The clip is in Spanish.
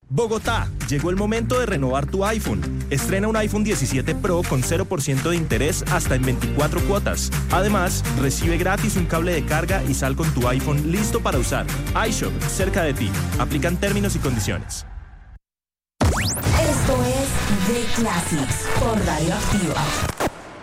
Bogotá, llegó el momento de renovar tu iPhone. Estrena un iPhone 17 Pro con 0% de interés hasta en 24 cuotas. Además, recibe gratis un cable de carga y sal con tu iPhone listo para usar. iShop, cerca de ti. Aplican términos y condiciones. Esto es The Classics por Radioactiva.